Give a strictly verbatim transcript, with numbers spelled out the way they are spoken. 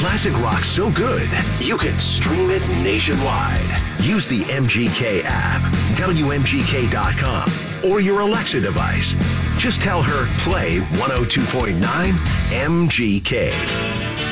classic rock so good, you can stream it nationwide. Use the M G K app, W M G K dot com, or your Alexa device. Just tell her, play one oh two point nine M G K.